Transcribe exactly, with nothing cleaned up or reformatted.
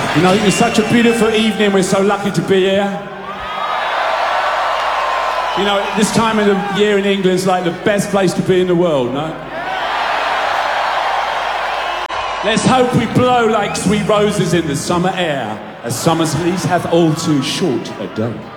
You know, it's such a beautiful evening. We're so lucky to be here. You know, this time of the year in England is like the best place to be in the world, no? Let's hope we blow like sweet roses in the summer air, as summer's lease hath all too short a day.